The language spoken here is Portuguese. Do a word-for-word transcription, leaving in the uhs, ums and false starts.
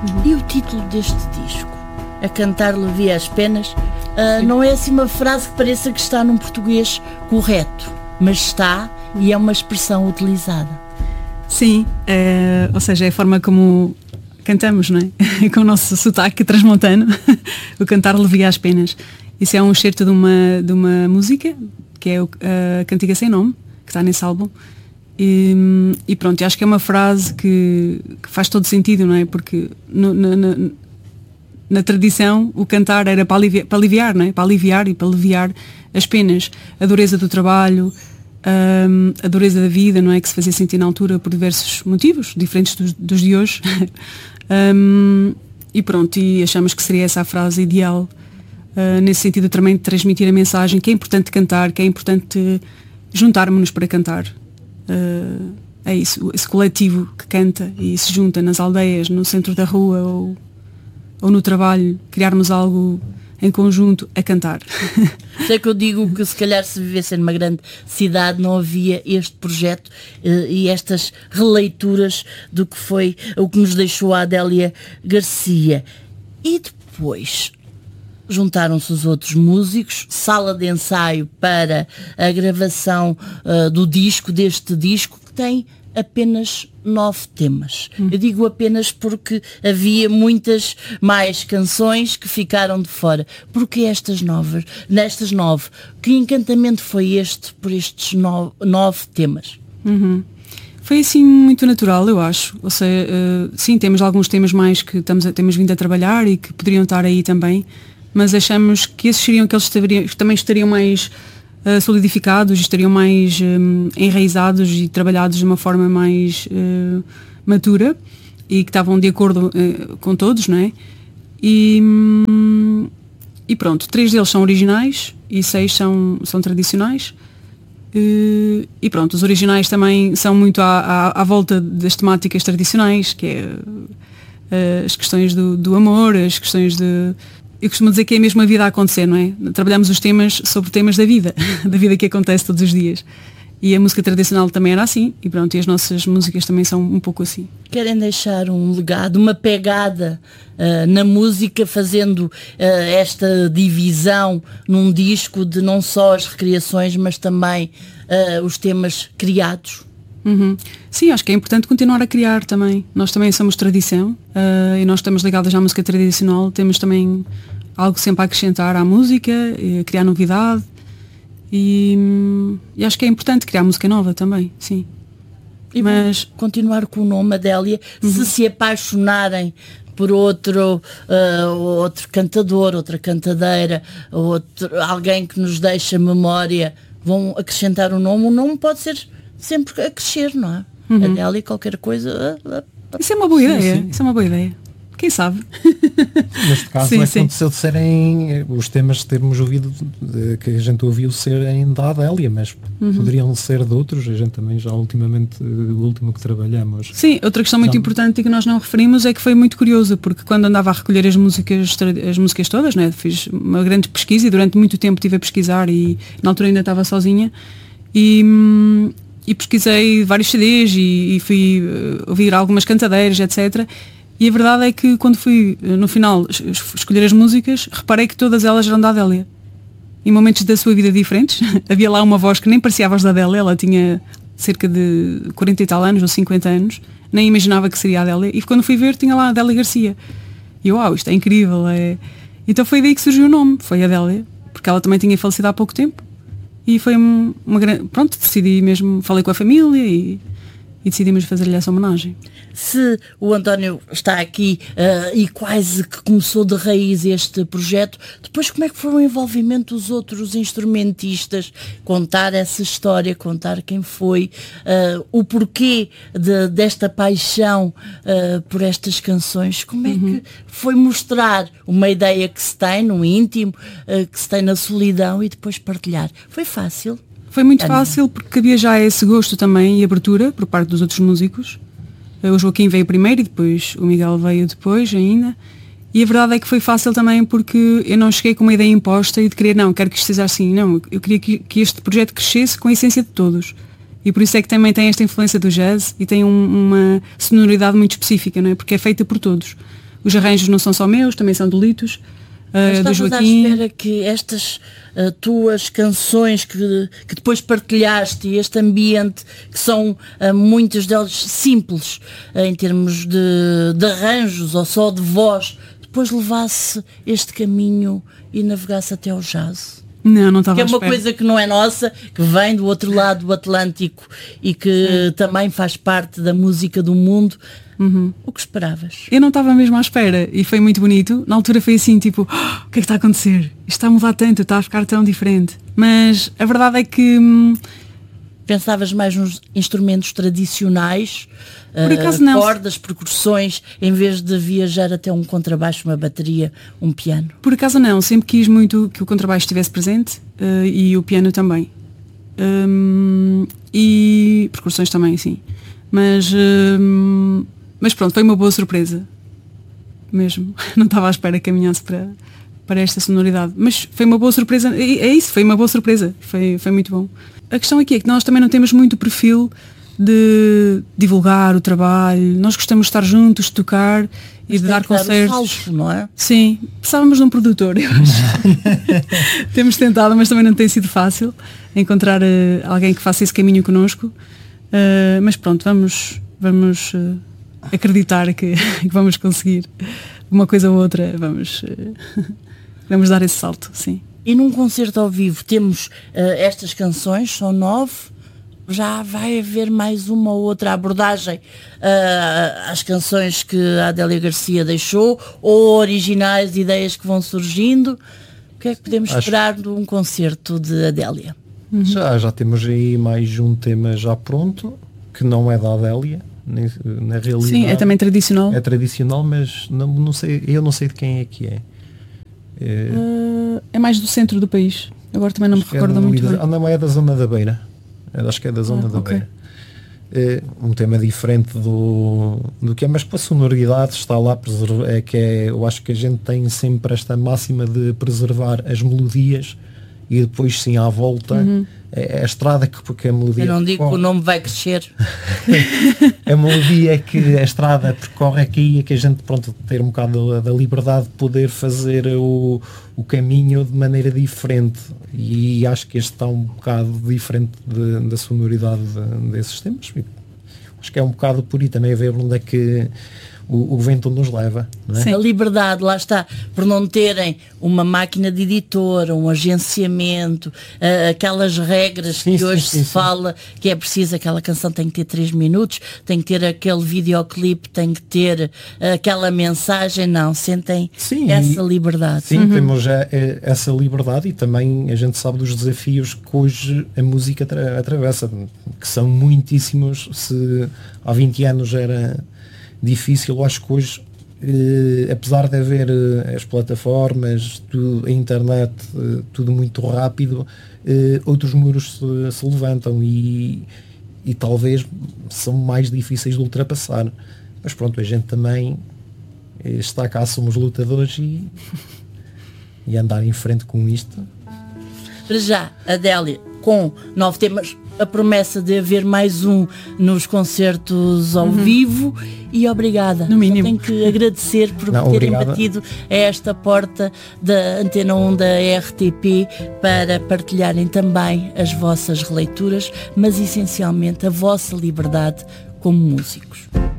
Uhum. E o título deste disco? A cantar levia as penas. Uh, não é assim uma frase que pareça que está num português correto, mas está e é uma expressão utilizada. Sim, é, ou seja, é a forma como cantamos, não é? Com o nosso sotaque transmontano, o cantar levia as penas. Isso é um excerto de uma, de uma música, que é a Cantiga Sem Nome, que está nesse álbum. E, e pronto, acho que é uma frase que, que faz todo sentido, não é? Porque no, na, na, na tradição o cantar era para aliviar, para aliviar, não é? Para aliviar e para aliviar as penas, a dureza do trabalho, um, a dureza da vida, não é? Que se fazia sentir na altura por diversos motivos, diferentes dos, dos de hoje. um, e pronto, e achamos que seria essa a frase ideal, uh, nesse sentido também de transmitir a mensagem que é importante cantar, que é importante juntarmos-nos para cantar. Uh, é isso, esse coletivo que canta e se junta nas aldeias, no centro da rua ou, ou no trabalho, criarmos algo em conjunto a cantar. Sei que eu digo que se calhar se vivesse numa grande cidade não havia este projeto uh, e estas releituras do que foi o que nos deixou a Adélia Garcia. E depois juntaram-se os outros músicos, sala de ensaio para a gravação uh, do disco, deste disco, que tem apenas nove temas. Hum. Eu digo apenas porque havia muitas mais canções que ficaram de fora. Porque estas novas, nestas nove, que encantamento foi este por estes nove, nove temas? Uhum. Foi assim muito natural, eu acho. Ou seja, uh, sim, temos alguns temas mais que estamos a, temos vindo a trabalhar e que poderiam estar aí também, mas achamos que esses seriam que eles estariam, também estariam mais uh, solidificados, estariam mais um, enraizados e trabalhados de uma forma mais uh, matura e que estavam de acordo uh, com todos, não é? E, um, e pronto, três deles são originais e seis são, são tradicionais. Uh, e pronto, os originais também são muito à, à, à volta das temáticas tradicionais, que é uh, as questões do, do amor, as questões de... Eu costumo dizer que é mesmo a vida a acontecer, não é? Trabalhamos os temas sobre temas da vida, da vida que acontece todos os dias. E a música tradicional também era assim, e pronto, e as nossas músicas também são um pouco assim. Querem deixar um legado, uma pegada uh, na música, fazendo uh, esta divisão num disco de não só as recriações, mas também uh, os temas criados? Uhum. Sim, acho que é importante continuar a criar também. Nós também somos tradição uh, e nós estamos ligados à música tradicional, temos também algo sempre a acrescentar à música, a criar novidade e, e acho que é importante criar música nova também, sim. E mas continuar com o nome Adélia, uhum. se se apaixonarem por outro, uh, outro cantador, outra cantadeira, outro, alguém que nos deixa memória, vão acrescentar o nome, o nome pode ser sempre a crescer, não é? Uhum. Adélia, qualquer coisa. Uh, uh, isso é uma boa sim, ideia, sim. Isso é uma boa ideia. Quem sabe? Neste caso sim, aconteceu sim. de serem os temas que termos ouvido, que a gente ouviu serem da Adélia, mas uhum. poderiam ser de outros, a gente também já ultimamente, o último que trabalhamos. Sim, outra questão muito já... importante e que nós não referimos é que foi muito curioso, porque quando andava a recolher as músicas, as músicas todas, né, fiz uma grande pesquisa e durante muito tempo estive a pesquisar e na altura ainda estava sozinha e, e pesquisei vários C Ds e, e fui uh, ouvir algumas cantadeiras, etcétera. E a verdade é que quando fui, no final, escolher as músicas, reparei que todas elas eram da Adélia. Em momentos da sua vida diferentes. Havia lá uma voz que nem parecia a voz da Adélia, ela tinha cerca de quarenta e tal anos, ou cinquenta anos, nem imaginava que seria a Adélia. E quando fui ver, tinha lá a Adélia Garcia. E eu, uau, isto é incrível. É... Então foi daí que surgiu o nome, foi a Adélia, porque ela também tinha falecido há pouco tempo. E foi uma grande... Pronto, decidi mesmo, falei com a família e... e decidimos fazer-lhe essa homenagem. Se o António está aqui uh, e quase que começou de raiz este projeto, depois como é que foi o envolvimento dos outros instrumentistas? Contar essa história, contar quem foi, uh, o porquê de, desta paixão uh, por estas canções. Como é uhum. que foi mostrar uma ideia que se tem no íntimo, uh, que se tem na solidão e depois partilhar? Foi fácil? Foi muito fácil porque havia já esse gosto também e abertura por parte dos outros músicos. O Joaquim veio primeiro e depois o Miguel veio depois ainda. E a verdade é que foi fácil também porque eu não cheguei com uma ideia imposta e de querer, não, quero que isto seja assim. Não, eu queria que, que este projeto crescesse com a essência de todos. E por isso é que também tem esta influência do jazz e tem um, uma sonoridade muito específica, não é? Porque é feita por todos. Os arranjos não são só meus, também são do Litos, uh, do Joaquim. À espera que estas uh, tuas canções que, que depois partilhaste e este ambiente, que são uh, muitas delas simples uh, em termos de, de arranjos ou só de voz, depois levasse este caminho e navegasse até ao jazz? Não, não estava Que é à uma espera. coisa que não é nossa, que vem do outro lado do Atlântico e que Sim. também faz parte da música do mundo. Uhum. O que esperavas? Eu não estava mesmo à espera e foi muito bonito. Na altura foi assim, tipo, oh, o que é que está a acontecer? Isto está a mudar tanto, está a ficar tão diferente. Mas a verdade é que... Hum, pensavas mais nos instrumentos tradicionais, Por acaso, uh, não. cordas, percussões, em vez de viajar até um contrabaixo, uma bateria, um piano? Por acaso não, sempre quis muito que o contrabaixo estivesse presente uh, e o piano também. Um, e percussões também, sim. Mas, um, mas pronto, foi uma boa surpresa. Mesmo. Não estava à espera que caminhasse para, para esta sonoridade. Mas foi uma boa surpresa. E é isso, foi uma boa surpresa. Foi, foi muito bom. A questão aqui é que nós também não temos muito perfil de divulgar o trabalho. Nós gostamos de estar juntos, de tocar e de dar concertos. Falso, não é? Sim, precisávamos de um produtor, eu acho. Temos tentado, mas também não tem sido fácil encontrar uh, alguém que faça esse caminho connosco. Uh, mas pronto, vamos, vamos uh, acreditar que, que vamos conseguir uma coisa ou outra. Vamos, uh, vamos dar esse salto, sim. E num concerto ao vivo temos uh, estas canções, são nove, já vai haver mais uma ou outra abordagem uh, às canções que a Adélia Garcia deixou, ou originais, ideias que vão surgindo. O que é que podemos Acho... esperar de um concerto de Adélia? Uhum. Já, já temos aí mais um tema já pronto, que não é da Adélia, nem, na realidade. Sim, é também tradicional. É tradicional, mas não, não sei, eu não sei de quem é que é. É, uh, é mais do centro do país. Agora também não me recordo é muito bem. Ah, não, é da zona da Beira. Acho que é da zona ah, da okay. Beira. É um tema diferente do, do que é, mas com a sonoridade está lá preservar, é que é, eu acho que a gente tem sempre esta máxima de preservar as melodias e depois sim à volta uhum. é a estrada que porque a melodia. Eu não digo percorre, que o nome vai crescer. A melodia que a estrada percorre aqui é que a gente pronto ter um bocado da, da liberdade de poder fazer o, o caminho de maneira diferente e acho que este está um bocado diferente de, da sonoridade de, desses temas. Acho que é um bocado por aí também a ver onde é que o, o vento nos leva, não é? Sim. A liberdade, lá está, por não terem uma máquina de editora, um agenciamento, uh, aquelas regras sim, que sim, hoje sim, se sim. fala que é preciso, aquela canção tem que ter três minutos, tem que ter aquele videoclipe, tem que ter uh, aquela mensagem, não, sentem sim, essa liberdade. Sim, uhum. temos a, a, essa liberdade e também a gente sabe dos desafios que hoje a música atra- atravessa, que são muitíssimos. Se há vinte anos era difícil, eu acho que hoje, eh, apesar de haver eh, as plataformas, tudo, a internet, eh, tudo muito rápido, eh, outros muros se, se levantam e, e talvez são mais difíceis de ultrapassar. Mas pronto, a gente também eh, está cá, somos lutadores e, e andar em frente com isto. Para já, Adélia, com nove temas, a promessa de haver mais um nos concertos ao uhum. vivo e obrigada. No mínimo. Tenho que agradecer por Não, terem obrigada. batido a esta porta da Antena um da R T P para partilharem também as vossas releituras, mas essencialmente a vossa liberdade como músicos.